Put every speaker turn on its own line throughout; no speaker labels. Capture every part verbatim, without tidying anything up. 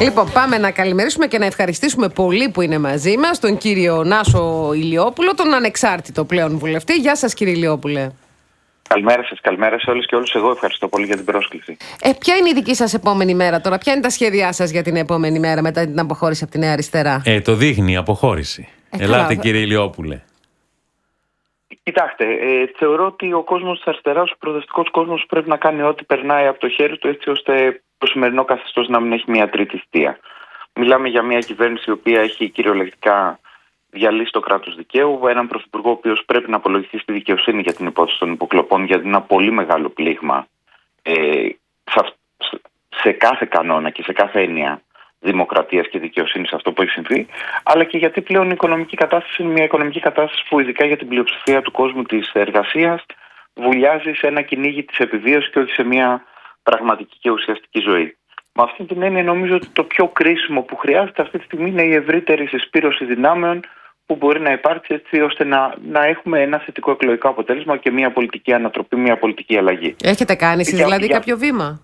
Λοιπόν, πάμε να καλημερίσουμε και να ευχαριστήσουμε πολύ που είναι μαζί μας τον κύριο Νάσο Ηλιόπουλο, τον ανεξάρτητο πλέον βουλευτή. Γεια σας, κύριε Ηλιόπουλε.
Καλημέρα σας, καλημέρα σε όλες και όλους. Εγώ ευχαριστώ πολύ για την πρόσκληση.
Ε, ποια είναι η δική σας επόμενη μέρα τώρα, ποια είναι τα σχέδιά σας για την επόμενη μέρα μετά την αποχώρηση από τη Νέα Αριστερά?
Ε, το δείχνει η αποχώρηση. Ε, Ελάτε, καλά, κύριε Ηλιόπουλε.
Κοιτάξτε, ε, θεωρώ ότι ο κόσμος της αριστεράς, ο προοδευτικός κόσμος, πρέπει να κάνει ό,τι περνάει από το χέρι του, έτσι ώστε το σημερινό καθεστώς να μην έχει μια τρίτη θητεία. Μιλάμε για μια κυβέρνηση η οποία έχει κυριολεκτικά διαλύσει το κράτος δικαίου, έναν πρωθυπουργό ο οποίος πρέπει να απολογηθεί στη δικαιοσύνη για την υπόθεση των υποκλοπών, γιατί είναι ένα πολύ μεγάλο πλήγμα ε, σε, σε κάθε κανόνα και σε κάθε έννοια δημοκρατίας και δικαιοσύνης αυτό που έχει συμβεί, αλλά και γιατί πλέον η οικονομική κατάσταση είναι μια οικονομική κατάσταση που ειδικά για την πλειοψηφία του κόσμου της εργασίας βουλιάζει σε ένα κυνήγι της επιβίωσης και όχι σε μια πραγματική και ουσιαστική ζωή. Με αυτή την έννοια νομίζω ότι το πιο κρίσιμο που χρειάζεται αυτή τη στιγμή είναι η ευρύτερη συσπήρωση δυνάμεων που μπορεί να υπάρξει, έτσι ώστε να, να έχουμε ένα θετικό εκλογικό αποτέλεσμα και μια πολιτική ανατροπή, μια πολιτική αλλαγή.
Έχετε κάνει εσείς δηλαδή για... κάποιο βήμα?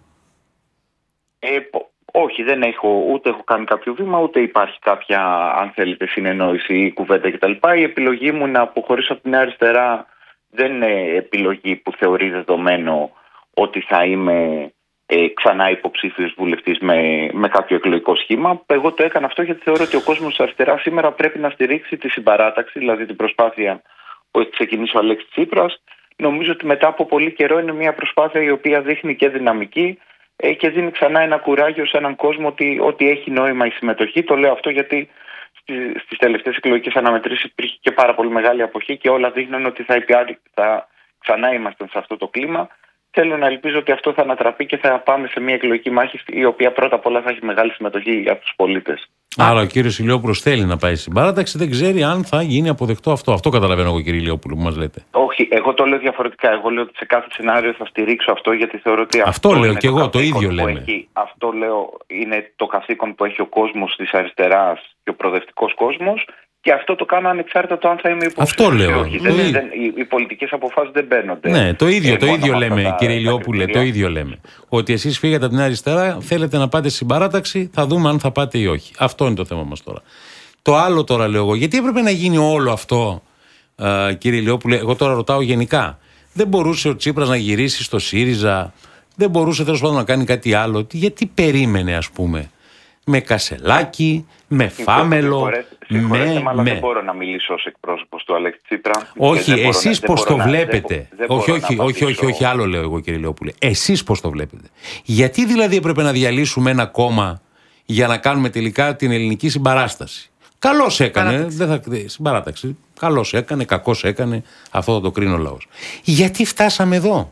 Ε, όχι, δεν έχω, ούτε έχω κάνει κάποιο βήμα, ούτε υπάρχει κάποια, αν θέλετε, συνεννόηση ή κουβέντα κτλ. Η επιλογή μου να αποχωρήσω από την Νέα Αριστερά δεν είναι επιλογή που θεωρεί δεδομένο ότι θα είμαι ε, ξανά υποψήφιος βουλευτής με, με κάποιο εκλογικό σχήμα. Εγώ το έκανα αυτό γιατί θεωρώ ότι ο κόσμος της αριστεράς σήμερα πρέπει να στηρίξει τη συμπαράταξη, δηλαδή την προσπάθεια που έχει ξεκινήσει ο Αλέξης Τσίπρας. Νομίζω ότι μετά από πολύ καιρό είναι μια προσπάθεια η οποία δείχνει και δυναμική και δίνει ξανά ένα κουράγιο σε έναν κόσμο ότι, ότι έχει νόημα η συμμετοχή. Το λέω αυτό γιατί στις, στις τελευταίες εκλογικές αναμετρήσεις υπήρχε και πάρα πολύ μεγάλη αποχή και όλα δείχνουν ότι θα, υπιάρει, θα ξανά είμαστε σε αυτό το κλίμα. Θέλω να ελπίζω ότι αυτό θα ανατραπεί και θα πάμε σε μια εκλογική μάχη η οποία πρώτα απ' όλα θα έχει μεγάλη συμμετοχή από τους πολίτες.
Άρα ο κύριος Ηλιόπουλος θέλει να πάει στην παράταξη, δεν ξέρει αν θα γίνει αποδεκτό αυτό. Αυτό καταλαβαίνω εγώ, κύριε Ηλιόπουλο, που μας λέτε.
Όχι, εγώ το λέω διαφορετικά. Εγώ λέω ότι σε κάθε σενάριο θα στηρίξω αυτό, γιατί θεωρώ ότι αυτό,
αυτό λέω και εγώ, το, το ίδιο λέμε.
Έχει, αυτό λέω είναι το καθήκον που έχει ο κόσμος της αριστεράς και ο προοδευτικός κόσμος. Και αυτό το κάνω ανεξάρτητα το αν θα είμαι υποψήφιος. Αυτό λέω. Όχι, δεν, δεν, οι, οι πολιτικές αποφάσεις δεν μπαίνονται.
Ναι, το ίδιο, το ίδιο λέμε, τα, κύριε Ηλιόπουλε, το ίδιο λέμε. Ότι εσείς φύγατε από την αριστερά, θέλετε να πάτε στην παράταξη, θα δούμε αν θα πάτε ή όχι. Αυτό είναι το θέμα μας τώρα. Το άλλο τώρα λέω εγώ, γιατί έπρεπε να γίνει όλο αυτό, α, κύριε Ηλιόπουλε, εγώ τώρα ρωτάω γενικά. Δεν μπορούσε ο Τσίπρας να γυρίσει στο ΣΥΡΙΖΑ, δεν μπορούσε τέλος πάντων να κάνει κάτι άλλο. Γιατί περίμενε, ας πούμε, με Κασελάκη, με Φάμελο.
Συγχωρέστε, αλλά δεν μπορώ να μιλήσω ως εκπρόσωπος του Αλέξη Τσίπρα.
Όχι, εσείς πώς το βλέπετε? Όχι, όχι, όχι, όχι, όχι, άλλο λέω εγώ, κύριε Ηλιόπουλε. Εσείς πώς το βλέπετε? Γιατί δηλαδή έπρεπε να διαλύσουμε ένα κόμμα για να κάνουμε τελικά την ελληνική συμπαράσταση? Καλώς έκανε, δεν θα, συμπαράταξη. Καλώς έκανε, κακώς έκανε, αυτό θα το κρίνει ο λαός. Γιατί φτάσαμε εδώ?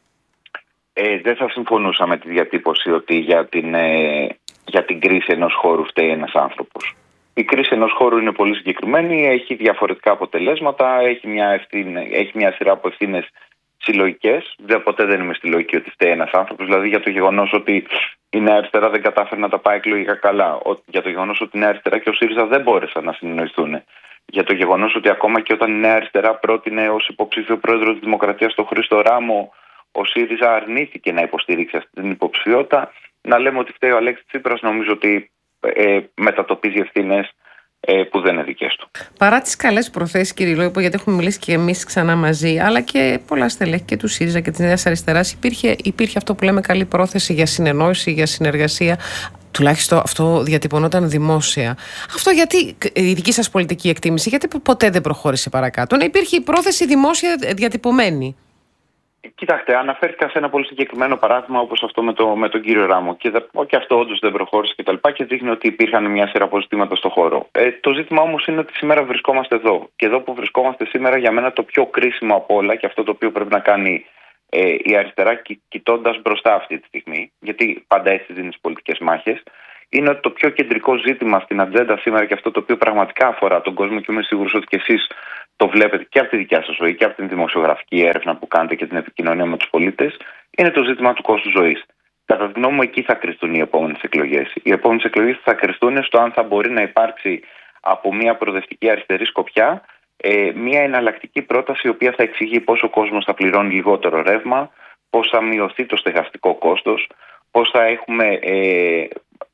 Ε, δεν θα συμφωνούσα με τη διατύπωση ότι για την, ε, για την κρίση ενός χώρου φταίει ένας άνθρωπος. Η κρίση ενός χώρου είναι πολύ συγκεκριμένη, έχει διαφορετικά αποτελέσματα, έχει μια, ευθύνη, έχει μια σειρά από ευθύνες συλλογικές. Δεν, ποτέ δεν είμαι στη λογική ότι φταίει ένας άνθρωπος. Δηλαδή για το γεγονός ότι η Νέα Αριστερά δεν κατάφερε να τα πάει εκλογικά καλά, για το γεγονός ότι η Νέα Αριστερά και ο ΣΥΡΙΖΑ δεν μπόρεσαν να συνεννοηθούν, για το γεγονός ότι ακόμα και όταν η Νέα Αριστερά πρότεινε ως υποψήφιο πρόεδρο της Δημοκρατίας τον Χρήστο Ράμο, ο ΣΥΡΙΖΑ αρνήθηκε να υποστηρίξει αυτή την υποψηφιότητα. Να λέμε ότι φταίει ο Αλέξης Τσίπρας, νομίζω ότι ε, μετατοπίζει ευθύνες ε, που δεν είναι δικές του.
Παρά τις καλές προθέσεις, κύριε Ηλιόπουλε, γιατί έχουμε μιλήσει και εμείς ξανά μαζί, αλλά και πολλά στελέχη και του ΣΥΡΙΖΑ και της Νέας Αριστεράς, υπήρχε, υπήρχε αυτό που λέμε καλή πρόθεση για συνεννόηση, για συνεργασία. Τουλάχιστον αυτό διατυπωνόταν δημόσια. Αυτό γιατί, η δική σας πολιτική εκτίμηση, γιατί ποτέ δεν προχώρησε παρακάτω? Να υπήρχε η πρόθεση δημόσια διατυπωμένη.
Κοιτάξτε, αναφέρθηκα σε ένα πολύ συγκεκριμένο παράδειγμα όπως αυτό με, το, με τον κύριο Ράμο. Και, δε, και αυτό όντως δεν προχώρησε και τα λοιπά και δείχνει ότι υπήρχαν μια σειρά από ζητήματα στον χώρο. Ε, το ζήτημα όμως είναι ότι σήμερα βρισκόμαστε εδώ. Και εδώ που βρισκόμαστε σήμερα, για μένα το πιο κρίσιμο από όλα και αυτό το οποίο πρέπει να κάνει ε, η αριστερά, κι, κοιτώντας μπροστά αυτή τη στιγμή, γιατί πάντα έτσι δίνει τις πολιτικές μάχες, είναι ότι το πιο κεντρικό ζήτημα στην ατζέντα σήμερα και αυτό το οποίο πραγματικά αφορά τον κόσμο, και είμαι σίγουρος ότι και εσείς το βλέπετε και από τη δικιά σας ζωή και από την δημοσιογραφική έρευνα που κάνετε και την επικοινωνία με τους πολίτες, είναι το ζήτημα του κόστους ζωής. Κατά τη γνώμη μου, εκεί θα κρυστούν οι επόμενες εκλογές. Οι επόμενες εκλογές θα κρυστούν στο αν θα μπορεί να υπάρξει από μια προοδευτική αριστερή σκοπιά ε, μια εναλλακτική πρόταση η οποία θα εξηγεί πώς ο κόσμος θα πληρώνει λιγότερο ρεύμα, πώς θα μειωθεί το στεγαστικό κόστος, πώς θα έχουμε ε,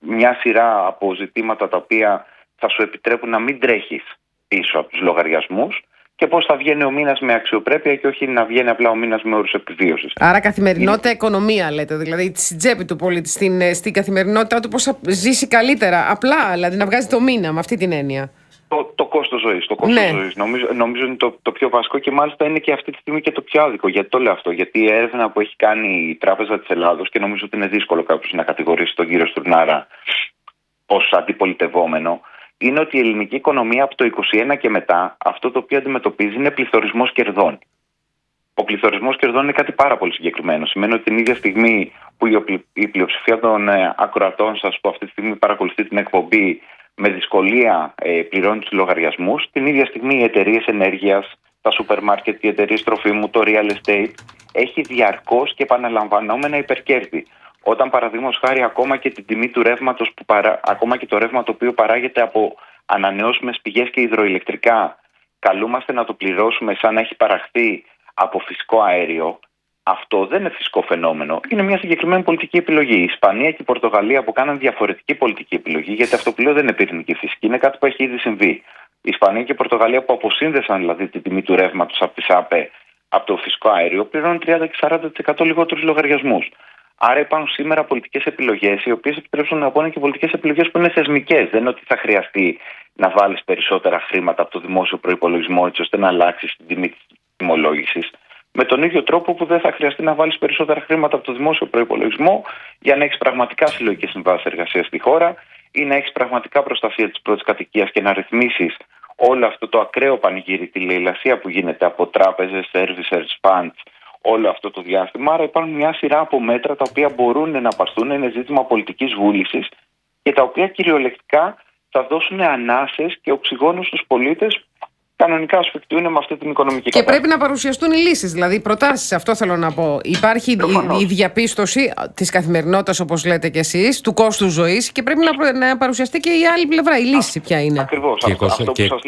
μια σειρά από ζητήματα τα οποία θα σου επιτρέπουν να μην τρέχεις πίσω από τους λογαριασμούς και πώς θα βγαίνει ο μήνας με αξιοπρέπεια και όχι να βγαίνει απλά ο μήνας με όρους επιβίωσης.
Άρα καθημερινότητα, είναι... οικονομία λέτε, δηλαδή στην τσέπη του πολίτη, στην, στην καθημερινότητά του πώς θα ζήσει καλύτερα, απλά δηλαδή να βγάζει το μήνα με αυτή την έννοια.
Το, το κόστος ζωής, το κόστος ναι. ζωής νομίζω, νομίζω είναι το, το πιο βασικό και μάλιστα είναι και αυτή τη στιγμή και το πιο άδικο. Γιατί το λέω αυτό, γιατί η έρευνα που έχει κάνει η Τράπεζα της Ελλάδος και νομίζω ότι είναι δύσκολο κάποιος να κατηγορήσει τον κύριο Στουρνάρα ως αντιπολιτευόμενο, είναι ότι η ελληνική οικονομία από το είκοσι ένα και μετά αυτό το οποίο αντιμετωπίζει είναι πληθωρισμός κερδών. Ο πληθωρισμός κερδών είναι κάτι πάρα πολύ συγκεκριμένο. Σημαίνει ότι την ίδια στιγμή που η πλειοψηφία των ακροατών σας που αυτή τη στιγμή παρακολουθεί την εκπομπή με δυσκολία ε, πληρώνει τους λογαριασμούς, την ίδια στιγμή οι εταιρείες ενέργειας, τα σούπερ μάρκετ, οι εταιρείες τροφίμου, το real estate έχει διαρκώς και επαναλαμβανόμενα υπερκέρδη. Όταν παραδείγματος χάρη ακόμα και την τιμή του ρεύματος, που παρά, ακόμα και το ρεύμα το οποίο παράγεται από ανανεώσιμες πηγές και υδροηλεκτρικά, καλούμαστε να το πληρώσουμε σαν να έχει παραχθεί από φυσικό αέριο, αυτό δεν είναι φυσικό φαινόμενο. Είναι μια συγκεκριμένη πολιτική επιλογή. Η Ισπανία και η Πορτογαλία που κάναν διαφορετική πολιτική επιλογή, γιατί αυτό που λέω δεν είναι πυρηνική φυσική, είναι κάτι που έχει ήδη συμβεί. Η Ισπανία και η Πορτογαλία που αποσύνδεσαν δηλαδή την τιμή του ρεύματος από τις ΑΠΕ, από το φυσικό αέριο, πληρώνουν τριάντα και σαράντα τοις εκατό λιγότερους λογαριασμούς. Άρα υπάρχουν σήμερα πολιτικές επιλογές, οι οποίες επιτρέψουν να πούνε και πολιτικές επιλογές που είναι θεσμικές. Δεν είναι ότι θα χρειαστεί να βάλεις περισσότερα χρήματα από το δημόσιο προϋπολογισμό, έτσι ώστε να αλλάξεις την τιμή της τιμολόγησης. Με τον ίδιο τρόπο που δεν θα χρειαστεί να βάλεις περισσότερα χρήματα από το δημόσιο προϋπολογισμό για να έχεις πραγματικά συλλογικές συμβάσεις εργασίας στη χώρα ή να έχεις πραγματικά προστασία της πρώτης κατοικίας και να ρυθμίσεις όλο αυτό το ακραίο πανηγύρι, τη λαιλασία που γίνεται από τράπεζες, servicers, funds, όλο αυτό το διάστημα. Άρα υπάρχουν μια σειρά από μέτρα τα οποία μπορούν να πάρθουν, είναι ζήτημα πολιτικής βούλησης και τα οποία κυριολεκτικά θα δώσουν ανάσες και οξυγόνο στους πολίτες. Κανονικά ασφικτούν με αυτή την οικονομική
και
κατάσταση.
Πρέπει να παρουσιαστούν οι λύσεις, δηλαδή οι προτάσεις. Αυτό θέλω να πω. Υπάρχει η, η διαπίστωση της καθημερινότητας, όπως λέτε κι εσείς, του κόστου ζωής και πρέπει να, να παρουσιαστεί και η άλλη πλευρά. Η λύση ποια είναι.
Ακριβώς.
Και, αυτό, αυτό και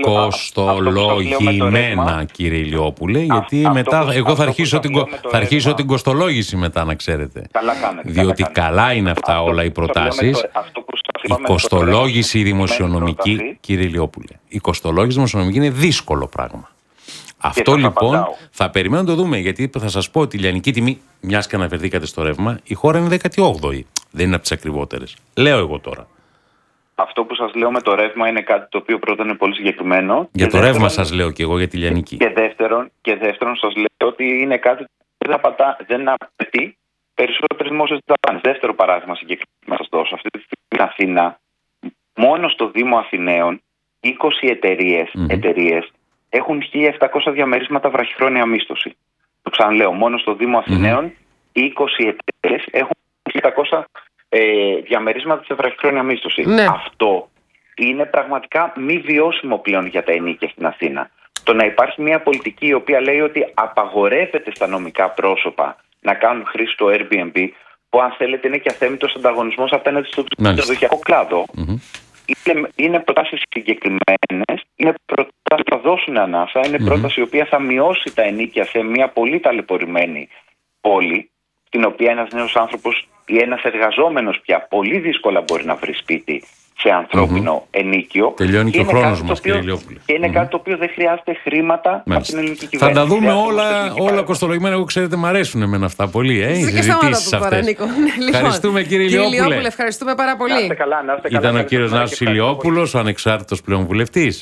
κοστολογημένα, κύριε Ηλιόπουλε, γιατί α, μετά. Εγώ θα αρχίσω, την, θα αρχίσω την κοστολόγηση μετά, να ξέρετε.
Καλά κάνετε.
Διότι καλά, καλά είναι αυτά αυτό, όλα οι προτάσεις. Η κοστολόγηση δημοσιονομική, κύριε Ηλιόπουλε, η κοστολόγηση δημοσιονομική είναι δύσκολο πράγμα. Αυτό θα λοιπόν απαντάω. Θα περιμένω να το δούμε, γιατί θα σας πω ότι η λιανική τιμή, μιας και αναφερθήκατε στο ρεύμα, η χώρα είναι δέκατη όγδοη. Δεν είναι από τις ακριβότερες. Λέω εγώ τώρα.
Αυτό που σας λέω με το ρεύμα είναι κάτι το οποίο πρώτα είναι πολύ συγκεκριμένο.
Για το δεύτερον, ρεύμα σας λέω και εγώ για τη λιανική.
Και δεύτερον, και δεύτερον σας λέω ότι είναι κάτι που δεν, δεν απαιτεί περισσότερες δημόσιες δαπάνες. Δεύτερο παράδειγμα συγκεκριμένα να σας δώσω. Αυτή τη στιγμή στην Αθήνα, μόνο στο Δήμο Αθηναίων, είκοσι εταιρείες, mm-hmm. εταιρείες έχουν χίλια επτακόσια διαμερίσματα βραχυχρόνια μίσθωση. Το ξαναλέω, μόνο στο Δήμο Αθηναίων, mm-hmm. είκοσι εταιρείες έχουν χίλια επτακόσια ε, διαμερίσματα σε βραχυχρόνια μίσθωση. Ναι. Αυτό είναι πραγματικά μη βιώσιμο πλέον για τα ενοίκια στην Αθήνα. Το να υπάρχει μια πολιτική η οποία λέει ότι απαγορεύεται στα νομικά πρόσωπα να κάνουν χρήση του Airbnb, που αν θέλετε είναι και αθέμητος ανταγωνισμός απέναντι στο ξενοδοχειακό κλάδο. Mm-hmm. Είναι, είναι προτάσεις συγκεκριμένες, είναι προτάσεις που θα δώσουν ανάσα, είναι mm-hmm. πρόταση η οποία θα μειώσει τα ενοίκια σε μια πολύ ταλαιπωρημένη πόλη, στην οποία ένας νέος άνθρωπος ή ένας εργαζόμενος πια πολύ δύσκολα μπορεί να βρει σπίτι σε ανθρώπινο mm-hmm. ενίκιο.
Τελειώνει και, και ο χρόνος μας, κύριε Ηλιόπουλε.
Και είναι mm-hmm. κάτι το οποίο δεν χρειάζεται χρήματα Μάλιστα. από την ελληνική κυβέρνηση.
Θα τα δούμε όλα, όλα κοστολογημένα. Εγώ ξέρετε, μου αρέσουν εμένα αυτά πολύ. Ε, οι συζητήσεις αυτές. Ευχαριστούμε, κύριε Ηλιόπουλε.
Ευχαριστούμε πάρα πολύ.
Να είστε καλά, να είστε καλά.
Ήταν ο κύριος Νάσος Ηλιόπουλος, ο ανεξάρτητος πλέον βουλευτής.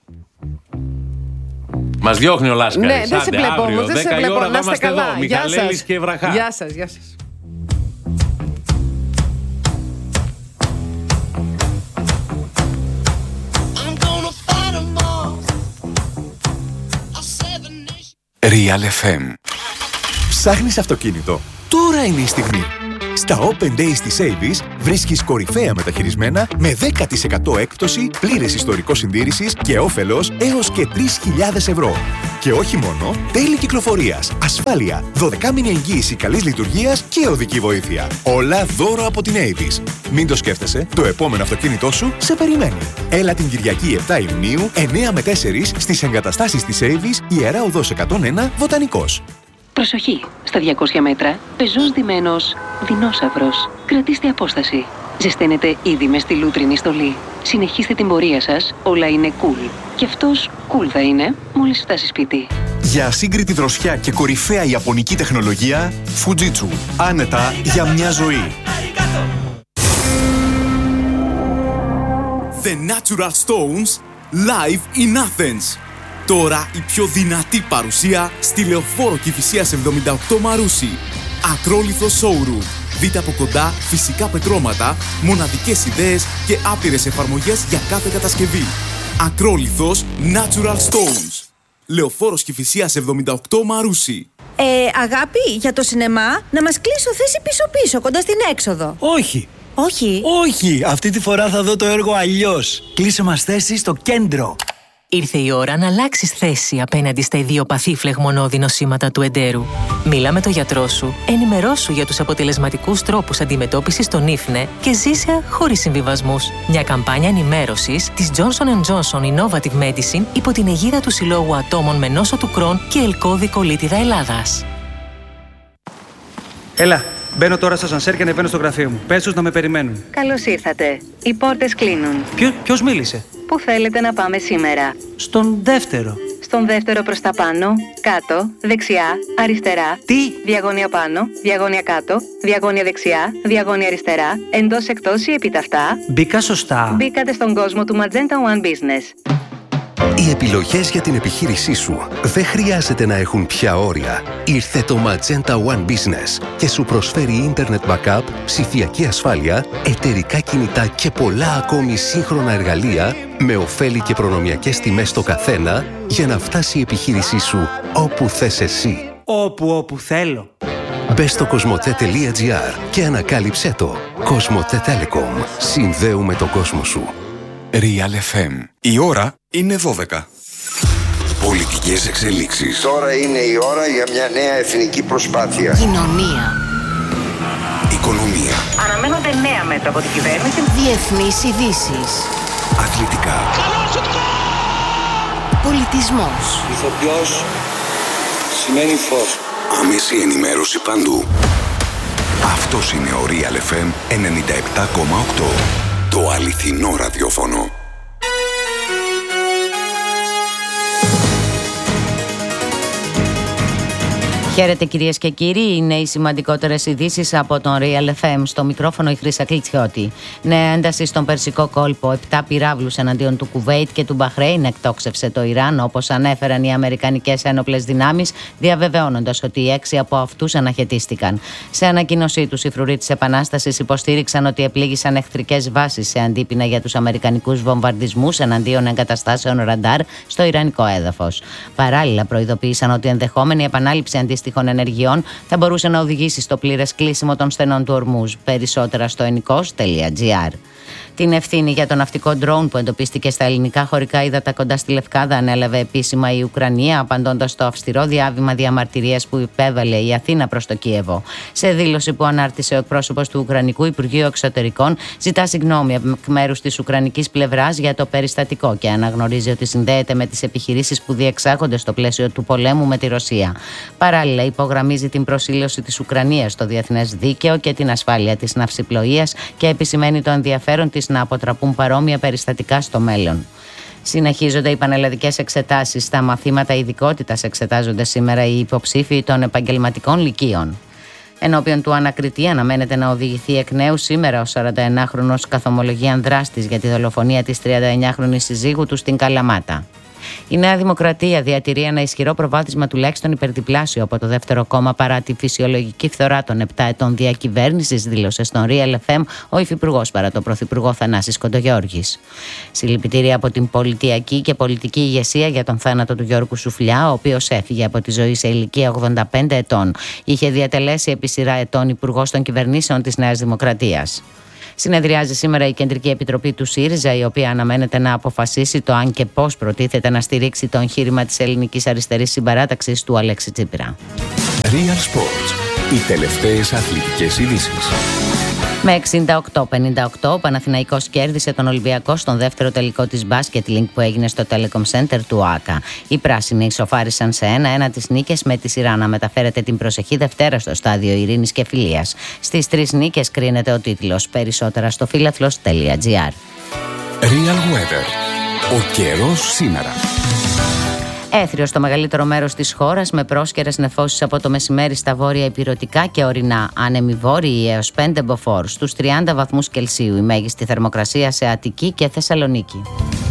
Μας διώχνει ο Λάσκαρης.
Ναι, δεν σε βλέπω όμως. Δεν σε βλέπω. Να είστε καλά.
Μιχαλέλης και Βραχά.
Γεια σας, γεια σας.
Real εφ εμ. Ψάχνεις αυτοκίνητο? Τώρα είναι η στιγμή. Στα Open Days της Avis βρίσκεις κορυφαία μεταχειρισμένα με δέκα τοις εκατό έκπτωση, πλήρες ιστορικό συντήρησης και όφελος έως και τρεις χιλιάδες ευρώ. Και όχι μόνο, τέλη κυκλοφορίας, ασφάλεια, δωδεκάμηνη εγγύηση καλής λειτουργίας και οδική βοήθεια. Όλα δώρο από την Avis. Μην το σκέφτεσαι, το επόμενο αυτοκίνητό σου σε περιμένει. Έλα την Κυριακή επτά Ιουνίου, εννιά με τέσσερα στις εγκαταστάσεις της Avis, Ιερά Οδός εκατόν ένα, Βοτανικός.
Προσοχή! Στα διακόσια μέτρα, πεζός ντυμένος δεινόσαυρος. Κρατήστε απόσταση. Ζεσταίνετε ήδη με στη λούτρινη στολή. Συνεχίστε την πορεία σας, όλα είναι cool. Και αυτός cool θα είναι μόλις φτάσει σπίτι.
Για ασύγκριτη δροσιά και κορυφαία ιαπωνική τεχνολογία, Fujitsu. Άνετα για μια ζωή.
The Natural Stones live in Athens. Τώρα η πιο δυνατή παρουσία στη Λεωφόρο Κηφισίας εβδομήντα οκτώ Μαρούσι. Ακρόλιθο showroom. Δείτε από κοντά φυσικά πετρώματα, μοναδικές ιδέες και άπειρες εφαρμογές για κάθε κατασκευή. Ακρόλιθος Natural Stones. Λεωφόρος Κηφισίας εβδομήντα οκτώ Μαρούσι.
Ε, αγάπη, για το σινεμά, να μας κλείσω θέση πίσω-πίσω, κοντά στην έξοδο.
Όχι.
Όχι.
Όχι, αυτή τη φορά θα δω το έργο αλλιώς. Κλείσε μας θέση στο κέντρο.
Ήρθε η ώρα να αλλάξεις θέση απέναντι στα ιδιοπαθή φλεγμονώδη νοσήματα του εντέρου. Μίλα με τον γιατρό σου, ενημερώσου για τους αποτελεσματικούς τρόπους αντιμετώπισης των ίφνε και ζήσε χωρίς συμβιβασμούς. Μια καμπάνια ενημέρωσης της Johnson εντ Johnson Innovative Medicine υπό την αιγίδα του Συλλόγου Ατόμων με νόσο του Κρόν και ελκώδη κολίτιδα Ελλάδας.
Έλα, μπαίνω τώρα στο ασανσέρ και ανεβαίνω στο γραφείο μου. Πες τους να με περιμένουν.
Καλώς ήρθατε. Οι πόρτες κλείνουν.
Ποιο, ποιος μίλησε?
Πού θέλετε να πάμε σήμερα?
Στον δεύτερο.
Στον δεύτερο προς τα πάνω, κάτω, δεξιά, αριστερά.
Τι?
Διαγώνια πάνω, διαγώνια κάτω, διαγώνια δεξιά, διαγώνια αριστερά, εντός εκτός ή επιταυτά.
Μπήκα σωστά.
Μπήκατε στον κόσμο του Magenta One Business.
Οι επιλογές για την επιχείρησή σου δεν χρειάζεται να έχουν πια όρια. Ήρθε το Magenta One Business και σου προσφέρει Internet Backup, ψηφιακή ασφάλεια, εταιρικά κινητά και πολλά ακόμη σύγχρονα εργαλεία με ωφέλη και προνομιακές τιμές στο καθένα για να φτάσει η επιχείρησή σου όπου θες εσύ.
Όπου όπου θέλω.
Μπες στο κοσμοτέ τελεία τζι άρ και ανακάλυψέ το. Κοσμοτέ Telecom. Συνδέουμε τον κόσμο σου.
Real εφ εμ. Η ώρα είναι δώδεκα. Πολιτικές εξελίξεις.
Τώρα είναι η ώρα για μια νέα εθνική προσπάθεια.
Κοινωνία.
Οικονομία.
Αναμένονται νέα μέτρα από την κυβέρνηση. Διεθνείς ειδήσεις.
Αθλητικά.
Πολιτισμός.
Ηθοποιός σημαίνει φως.
Άμεση ενημέρωση παντού. Αυτός είναι ο Real εφ εμ ενενήντα επτά κόμμα οκτώ. Το αληθινό ραδιόφωνο.
Χαίρετε κυρίες και κύριοι, είναι οι σημαντικότερες ειδήσεις από τον Real εφ εμ. Στο μικρόφωνο η Χρύσα Κλιτσιώτη. Νέα ένταση στον Περσικό κόλπο. Επτά πυράβλους εναντίον του Κουβέιτ και του Μπαχρέιν εκτόξευσε το Ιράν, όπως ανέφεραν οι αμερικανικές ένοπλες δυνάμεις, διαβεβαιώνοντας ότι οι έξι από αυτούς αναχαιτίστηκαν. Σε ανακοίνωσή τους, οι φρουροί της Επανάστασης υποστήριξαν ότι επλήγησαν εχθρικές βάσεις σε αντίπεινα για τους αμερικανικούς βομβαρδισμούς εναντίον εγκαταστάσεων ραντάρ στο ιρανικό έδαφος. Παράλληλα, προειδοποίησαν ότι ενδεχόμενη επανάληψη αντίστοιχων ενεργειών θα μπορούσε να οδηγήσει στο πλήρες κλείσιμο των στενών του Ορμούζ. Περισσότερα στο ενικός τελεία τζι άρ. Την ευθύνη για το ναυτικό ντρόουν που εντοπίστηκε στα ελληνικά χωρικά ύδατα κοντά στη Λευκάδα ανέλαβε επίσημα η Ουκρανία, απαντώντας στο αυστηρό διάβημα διαμαρτυρίας που υπέβαλε η Αθήνα προς το Κίεβο. Σε δήλωση που ανάρτησε ο εκπρόσωπος του Ουκρανικού Υπουργείου Εξωτερικών, ζητά συγγνώμη εκ μέρους της ουκρανικής πλευράς για το περιστατικό και αναγνωρίζει ότι συνδέεται με τις επιχειρήσεις που διεξάγονται στο πλαίσιο του πολέμου με τη Ρωσία. Παράλληλα, υπογραμμίζει την προσήλωση της Ουκρανίας στο διεθνές δίκαιο και την ασφάλεια της ναυσιπλοείας και επισημαίνει το ενδιαφέρον της να αποτραπούν παρόμοια περιστατικά στο μέλλον. Συνεχίζονται οι πανελλαδικές εξετάσεις. Στα μαθήματα ειδικότητας εξετάζονται σήμερα οι υποψήφοι των επαγγελματικών λυκείων. Ενώπιον του ανακριτή αναμένεται να οδηγηθεί εκ νέου σήμερα ο σαρανταενάχρονος καθομολογίαν δράστης για τη δολοφονία της τριανταεννιάχρονης συζύγου του στην Καλαμάτα. Η Νέα Δημοκρατία διατηρεί ένα ισχυρό προβάδισμα τουλάχιστον υπερδιπλάσιο από το δεύτερο κόμμα παρά τη φυσιολογική φθορά των επτά ετών διακυβέρνησης, δήλωσε στον Real εφ εμ ο υφυπουργός παρά τον πρωθυπουργό Θανάσης Κοντογιώργης. Συλληπιτήρια από την πολιτιακή και πολιτική ηγεσία για τον θάνατο του Γιώργου Σουφλιά, ο οποίος έφυγε από τη ζωή σε ηλικία ογδόντα πέντε ετών. Είχε διατελέσει επί σειρά ετών υπουργός των κυβερνήσεων της Νέας Δημοκρατίας. Συνεδριάζει σήμερα η Κεντρική Επιτροπή του ΣΥΡΙΖΑ, η οποία αναμένεται να αποφασίσει το αν και πώς προτίθεται να στηρίξει το εγχείρημα της ελληνικής αριστερής συμπαράταξης του Αλέξη Τσίπρα.
Real Sports. Οι τελευταίες αθλητικές ειδήσεις.
Με εξήντα οκτώ πενήντα οκτώ ο Παναθηναϊκός κέρδισε τον Ολυμπιακό στον δεύτερο τελικό της Basket Link που έγινε στο Telecom Center του ΆΚΑ. Οι πράσινοι ισοφάρισαν σε ένα-ένα τις νίκες, με τη σειρά να μεταφέρεται την προσεχή Δευτέρα στο στάδιο Ειρήνης και Φιλίας. Στις τρεις νίκες κρίνεται ο τίτλος. Περισσότερα στο φίλαθλος τελεία τζι άρ.
Real Weather. Ο καιρός σήμερα.
Έθριο στο μεγαλύτερο μέρος της χώρας, με πρόσκαιρες νεφώσεις από το μεσημέρι στα βόρεια ηπειρωτικά και ορεινά. Άνεμοι βόρειοι έως πέντε μποφόρ, στους τριάντα βαθμούς Κελσίου η μέγιστη θερμοκρασία σε Αττική και Θεσσαλονίκη.